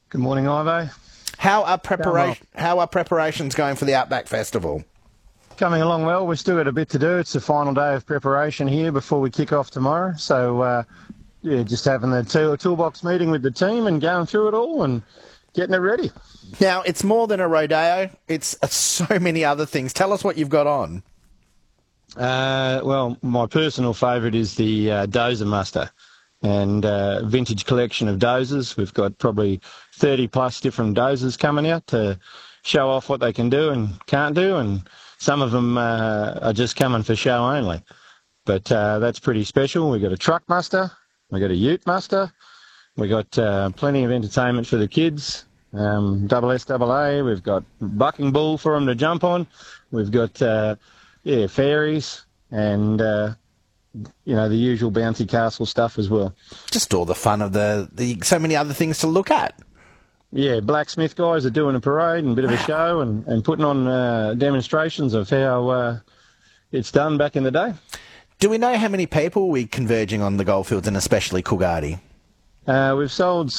Good morning, Ivo. How are preparations going for the Outback Festival? Coming along well. We've still got a bit to do. It's the final day of preparation here before we kick off tomorrow. So, just having the toolbox meeting with the team and going through it all and getting it ready. Now, it's more than a rodeo. It's so many other things. Tell us what you've got on. Well, my personal favourite is the Dozer Muster and vintage collection of dozers. We've got probably 30 plus different dozers coming out to show off what they can do and can't do, and some of them are just coming for show only. But that's pretty special. We've got a truck muster, we've got a ute muster, we've got plenty of entertainment for the kids, double SAA, we've got bucking bull for them to jump on, we've got fairies and the usual bouncy castle stuff as well. Just all the fun of the so many other things to look at. Yeah, blacksmith guys are doing a parade and a bit of a show and putting on demonstrations of how it's done back in the day. Do we know how many people we're converging on the Goldfields and especially Coolgardie? We've sold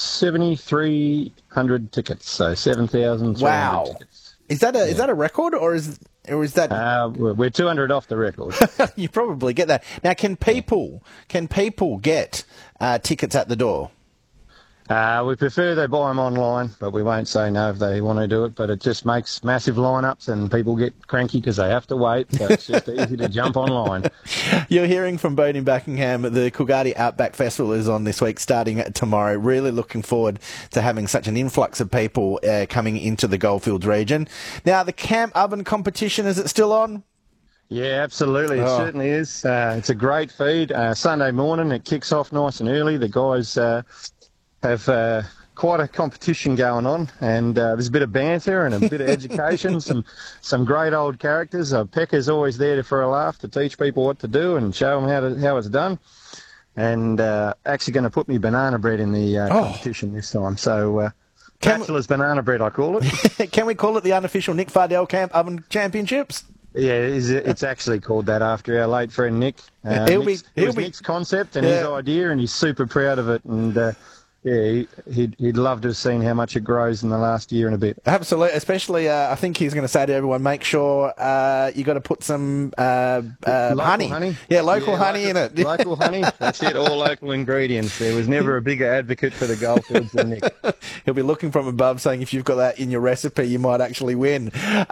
7,300 tickets, so 7,300 wow. tickets. Is that a record or is that? We're 200 off the record. You probably get that. Now, can people get tickets at the door? We prefer they buy them online, but we won't say no if they want to do it. But it just makes massive lineups and people get cranky because they have to wait. So it's just easy to jump online. You're hearing from Beauden Buckingham. The Coolgardie Outback Festival is on this week, starting tomorrow. Really looking forward to having such an influx of people coming into the Goldfields region. Now, the Camp Oven competition, is it still on? Yeah, absolutely. It certainly is. It's a great feed. Sunday morning, it kicks off nice and early. The guys have quite a competition going on, and there's a bit of banter and a bit of education, some great old characters. Pecker's always there for a laugh to teach people what to do and show them how it's done. And actually going to put me banana bread in the competition this time. So Bachelor's banana bread, I call it. Can we call it the unofficial Nick Fardell Camp Oven Championships? Yeah, it's actually called that after our late friend Nick. It was Nick's concept and his idea, and he's super proud of it. And he'd love to have seen how much it grows in the last year and a bit. Absolutely, especially I think he's going to say to everyone, make sure you got to put some honey. Yeah, local honey in it. Local honey, that's it, all local ingredients. There was never a bigger advocate for the Goldfields than Nick. He'll be looking from above saying if you've got that in your recipe, you might actually win.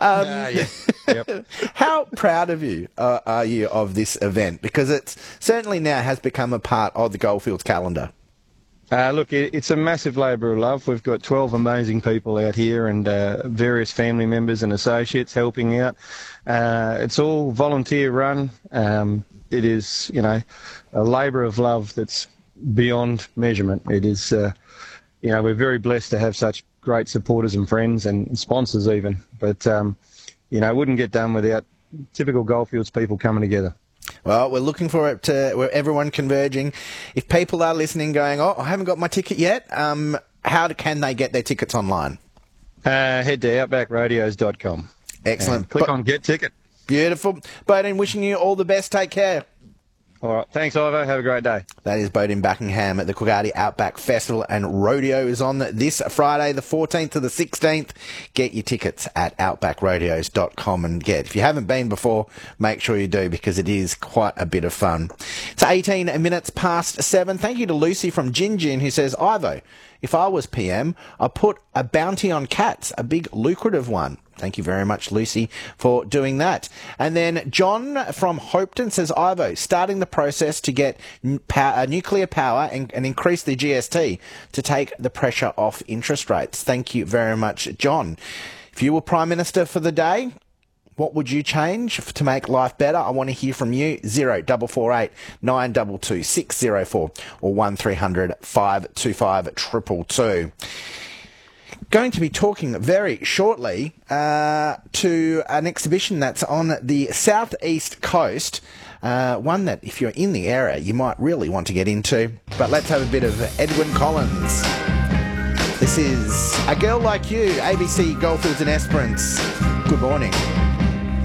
Yep. How proud of you are you of this event? Because it certainly now has become a part of the Goldfields calendar. Look, it's a massive labour of love. We've got 12 amazing people out here and various family members and associates helping out. It's all volunteer run. It is, a labour of love that's beyond measurement. It is, we're very blessed to have such great supporters and friends and sponsors even. But, it wouldn't get done without typical Goldfields people coming together. Well, we're looking for it to everyone converging. If people are listening going, I haven't got my ticket yet, how can they get their tickets online? Head to outbackradios.com. Excellent. Click on Get Ticket. Beautiful. Beauden, wishing you all the best. Take care. All right. Thanks, Ivo. Have a great day. That is Beauden Buckingham at the Coolgardie Outback Festival, and Rodeo is on this Friday, the 14th to the 16th. Get your tickets at outbackradios.com and if you haven't been before, make sure you do because it is quite a bit of fun. It's 18 minutes past 7. Thank you to Lucy from Gin Gin who says, Ivo, if I was PM, I'd put a bounty on cats, a big lucrative one. Thank you very much, Lucy, for doing that. And then John from Hopeton says, Ivo, starting the process to get nuclear power and increase the GST to take the pressure off interest rates. Thank you very much, John. If you were Prime Minister for the day, what would you change to make life better? I want to hear from you. 0448 922 604 or 1300 525 222. Going to be talking very shortly to an exhibition that's on the southeast coast, one that if you're in the area you might really want to get into. But let's have a bit of Edwyn Collins. This is A Girl Like You, ABC Goldfields and Esperance. Good morning.